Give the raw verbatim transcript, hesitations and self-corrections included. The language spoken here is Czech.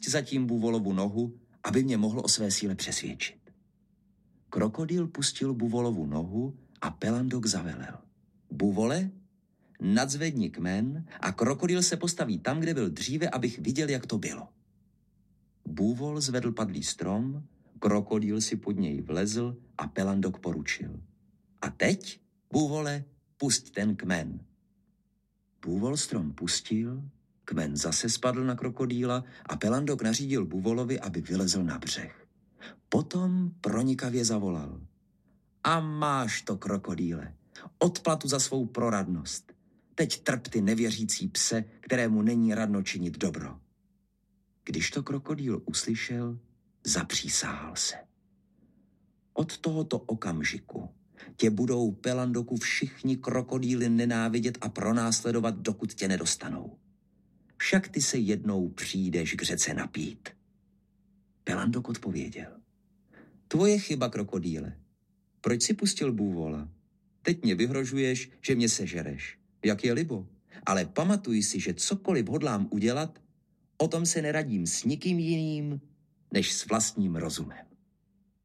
pusť zatím buvolovu nohu, aby mě mohl o své síle přesvědčit. Krokodýl pustil buvolovu nohu a Pelandok zavelel. Buvole, nadzvedni kmen a krokodýl se postaví tam, kde byl dříve, abych viděl, jak to bylo. Buvol zvedl padlý strom, krokodýl si pod něj vlezl a Pelandok poručil. A teď, buvole, pusť ten kmen. Buvol strom pustil, kmen zase spadl na krokodýla a Pelandok nařídil buvolovi, aby vylezl na břeh. Potom pronikavě zavolal. A máš to, krokodýle, odplatu za svou proradnost. Teď trp ty nevěřící pse, kterému není radno činit dobro. Když to krokodýl uslyšel, zapřísáhal se. Od tohoto okamžiku tě budou, Pelandoku, všichni krokodýly nenávidět a pronásledovat, dokud tě nedostanou. Však ty se jednou přijdeš k řece napít. Pelandok odpověděl. Tvoje chyba, krokodýle. Proč si pustil bůvola? Teď mě vyhrožuješ, že mě sežereš. Jak je libo. Ale pamatuj si, že cokoliv hodlám udělat, o tom se neradím s nikým jiným, než s vlastním rozumem.